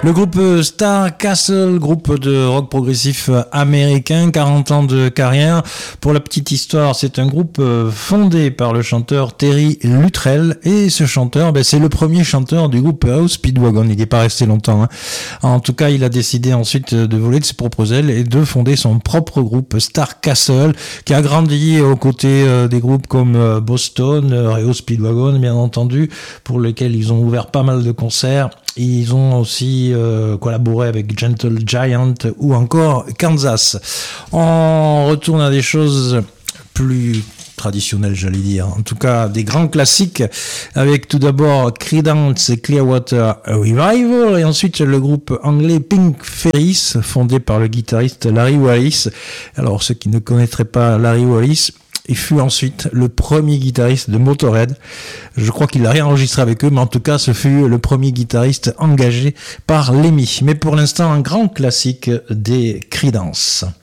Le groupe Star Castle, groupe de rock progressif américain, 40 ans de carrière. Pour la petite histoire, c'est un groupe fondé par le chanteur Terry Luttrell. Et ce chanteur, c'est le premier chanteur du groupe Speedwagon. Il n'est pas resté longtemps. En tout cas, il a décidé ensuite de voler de ses propres ailes et de fonder son propre groupe Star Castle, qui a grandi aux côtés des groupes comme Boston, Reo Speedwagon, bien entendu, pour lesquels ils ont ouvert pas mal de concerts. Ils ont aussi collaboré avec Gentle Giant ou encore Kansas. On retourne à des choses plus traditionnelles, j'allais dire. En tout cas, des grands classiques avec tout d'abord Creedence Clearwater Revival et ensuite le groupe anglais Pink Ferris, fondé par le guitariste Larry Wallis. Alors, ceux qui ne connaîtraient pas Larry Wallis, il fut ensuite le premier guitariste de Motorhead. Je crois qu'il n'a rien enregistré avec eux, mais en tout cas, ce fut le premier guitariste engagé par Lemmy. Mais pour l'instant, un grand classique des Creedence.